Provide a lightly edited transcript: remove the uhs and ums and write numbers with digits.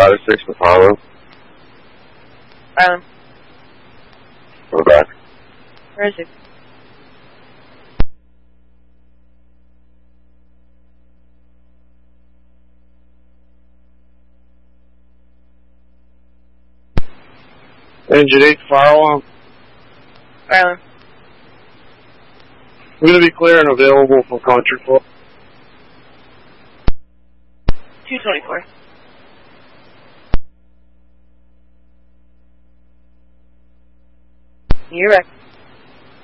5-6 with Harlow. Island. We're back. Where is he? Engine 8 firewall. Island. We're going to be clear and available for Country Club. 224. You're right.